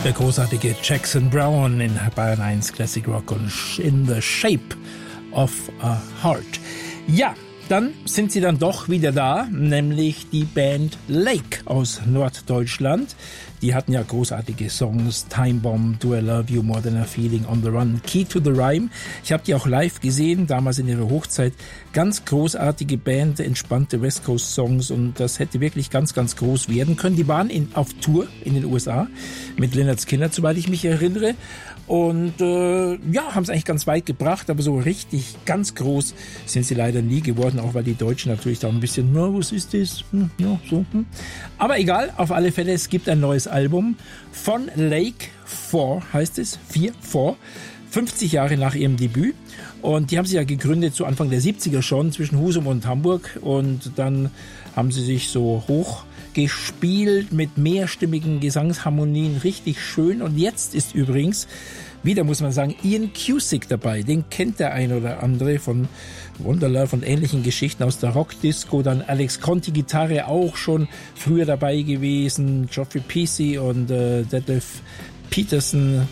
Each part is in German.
Der großartige Jackson Browne in Bayern 1 Classic Rock und In the Shape of a Heart. Ja, dann sind sie dann doch wieder da, nämlich die Band Lake aus Norddeutschland. Die hatten ja großartige Songs, Time Bomb, Do I Love You, More Than a Feeling, On the Run, Key to the Rhyme. Ich habe die auch live gesehen, damals in ihrer Hochzeit. Ganz großartige Band, entspannte West Coast Songs und das hätte wirklich ganz, ganz groß werden können. Die waren auf Tour in den USA mit Lynyrd Skynyrd, soweit ich mich erinnere. Und haben es eigentlich ganz weit gebracht, aber so richtig ganz groß sind sie leider nie geworden, auch weil die Deutschen natürlich da ein bisschen, was ist das? Aber egal, auf alle Fälle, es gibt ein neues Album von Lake 4, heißt es, 4, 50 Jahre nach ihrem Debüt. Und die haben sich ja gegründet zu Anfang der 70er schon, zwischen Husum und Hamburg. Und dann haben sie sich so hochgespielt mit mehrstimmigen Gesangsharmonien, richtig schön. Und jetzt ist übrigens, wieder muss man sagen, Ian Cusick dabei. Den kennt der ein oder andere von Wonderlove und ähnlichen Geschichten aus der Rockdisco. Dann Alex Conti, Gitarre, auch schon früher dabei gewesen. Geoffrey Peacey und Detlef Peterson,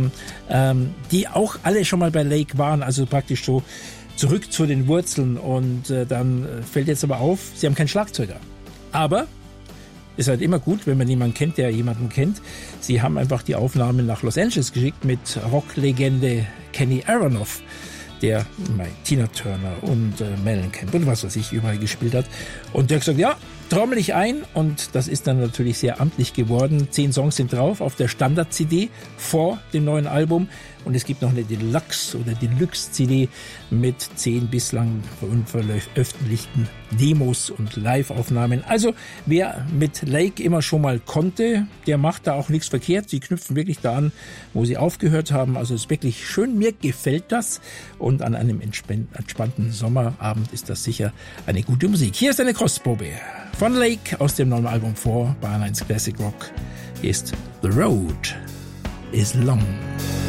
die auch alle schon mal bei Lake waren, also praktisch so zurück zu den Wurzeln. Und dann fällt jetzt aber auf, sie haben keinen Schlagzeuger. Aber ist halt immer gut, wenn man jemanden kennt, der jemanden kennt. Sie haben einfach die Aufnahmen nach Los Angeles geschickt mit Rocklegende Kenny Aronoff, der bei Tina Turner und Mellencamp und was weiß ich überall gespielt hat. Und der hat gesagt, ja, trommel ich ein. Und das ist dann natürlich sehr amtlich geworden. 10 Songs sind drauf auf der Standard-CD vor dem neuen Album. Und es gibt noch eine Deluxe- oder Deluxe-CD mit 10 bislang unveröffentlichten Demos und Live-Aufnahmen. Also wer mit Lake immer schon mal konnte, der macht da auch nichts verkehrt. Sie knüpfen wirklich da an, wo sie aufgehört haben. Also es ist wirklich schön. Mir gefällt das. Und an einem entspannten Sommerabend ist das sicher eine gute Musik. Hier ist eine Kostprobe von Lake aus dem neuen Album 4, Bayern 1 Classic Rock, ist The Road is Long.